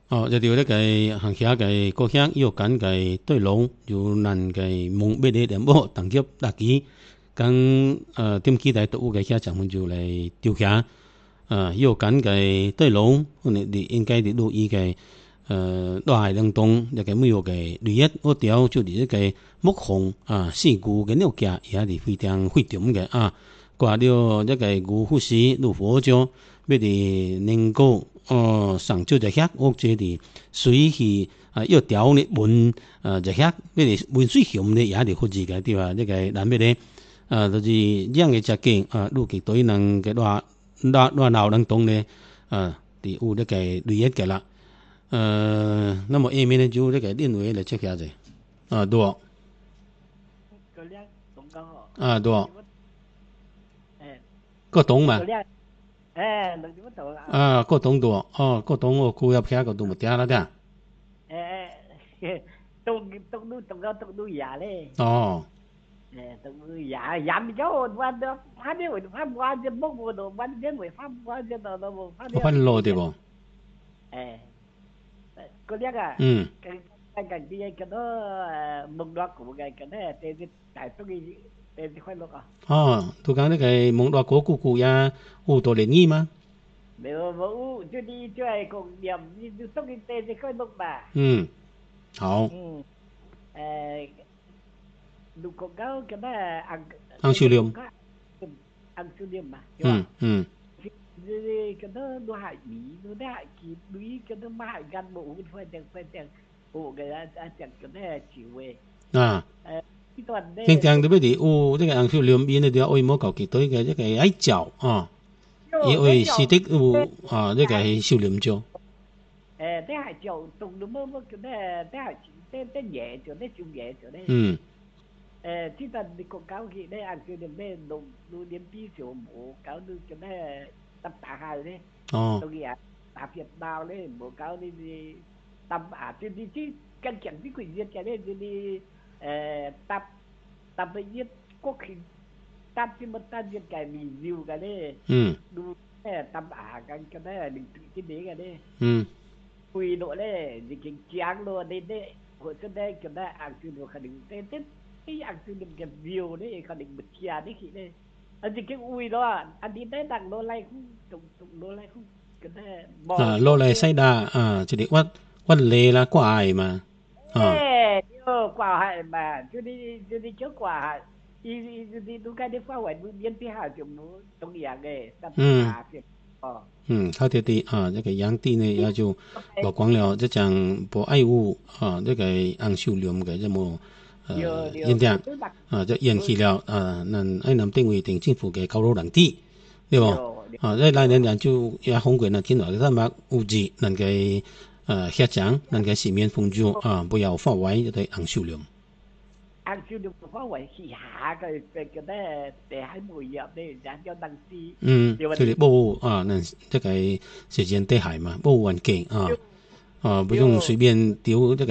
哦，就條呢個行下嘅個鄉要緊嘅對路，要難嘅夢俾你點麼？等級大幾，咁點幾大都嘅鄉就就嚟調下，要緊嘅對路，你應該啲路依嘅大海兩棟，一個每個嘅旅遊嗰條就係呢個木紅四股嘅鳥架，也係非常非常嘅掛了一個牛護士路火咗，俾你能夠上朝就遐，我覺得水去要調你文就遐，俾你文水險你也係好自嘅，對吧？呢個難咩咧？就是樣嘅隻鏡路嘅對能嘅話鬧能動咧啲有呢個旅遊嘅啦。那麼下面呢就呢個另外嚟 check 下啫。多。多。個懂嘛？個懂多。個懂我顧入下個懂唔掂啦啲。 懂都呀咧。 懂都呀呀，咗玩到翻啲回翻玩只木嗰度玩啲回翻玩只度度翻路對噃。 個叻cái đó mông đoạt của cái đó tên tại tôi cái tên khoai lộc tôi讲那个蒙多国姑呀，有多联谊吗？ 没有，就你就爱讲念，你就东个tên khoai lộc吧。 好。 路广告cái đó ăn siêu liêm. ăn siêu liêm mà. cái đó nó hại bí, nó hại kỳ bí, cái đó hại gan bộ phải chẳng bộ cái chẳng cái đó chịu về. Thường thường đối với啲有呢個紅燒兩邊呢啲愛冇cầu kỳ對嘅一個矮椒因為是的有呢個係燒兩椒。 thế hải châu tùng đúng không? Thế hải thế nhẹ chỗ đấy chịu nhẹ chỗ đấy. Thì ta đi quảng cáo gì đấy ăn siêu điểm bên đồ điểm pi siêu bộ cáo được chỗ đấy tập tạ hai đấy. Tôi nghĩ tập Việt Nam đấy bộ cáo đi tập đi căn chẳng cái quỷ diệt cái đấy đi tập với diệt quốc hình tập chứ mà tập diệt cái review cái đấy. Đủ tập cái đấy là đừng cái đấy cái đấy. Quỷ độ đấy thì cái chán luôn đấy của cái đấy cái đấy ăn siêu đồ khẳng định tên cái ăn siêu điểm cái review đấy khẳng định bật kia đấy khi đấy. Thì cái ui đó anh đi đấy đằng đô lai không trùng đô lai không cái đấy lô lai say đà chỉ để quát lê là quả ai mà quả hại mà chứ đi trước quả hại đi đúng cái đấy phá hoại biến thứ hai kiểu trong nhà nghề tập เขา哋啲一個養啲呢，也就落講了，即係不愛護呢個紅燒料嘅，即冇現象就引起了能愛能定位定政府嘅高樓能地，對冇？在來年就也紅過呢，見到佢哋有志能夠協掌，能夠市面豐足不要破壞呢個紅燒料。 ăn siêu được phá hoại khi hạ cái đó để hai mùi dập để dán cho đăng ký. Cho để bảo nên cái 时间对海嘛，保护环境不用随便丢这个